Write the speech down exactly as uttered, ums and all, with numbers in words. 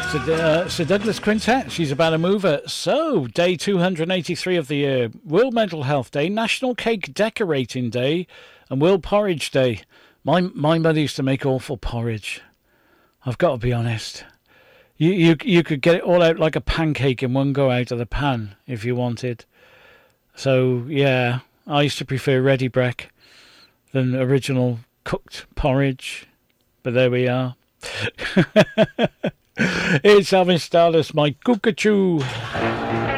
Sir, uh, Sir Douglas Quintet, She's About a Mover. So, day two hundred eighty-three of the year. World Mental Health Day, National Cake Decorating Day, and World Porridge Day. My my mother used to make awful porridge. I've got to be honest. You, you, you could get it all out like a pancake in one go out of the pan if you wanted. So, yeah, I used to prefer ready break than original cooked porridge. But there we are. It's Alvin Stardust, my cuckoo.